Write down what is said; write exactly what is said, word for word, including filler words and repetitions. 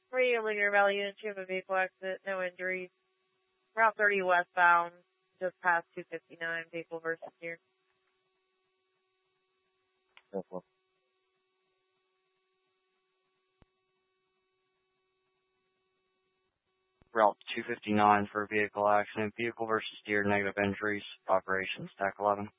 Radio Leader Valley Unit two of a vehicle accident, no injuries. Route thirty westbound, just past two fifty-nine, vehicle versus steer. Route two fifty-nine for a vehicle accident, vehicle versus steer, negative injuries, operations, T A C eleven.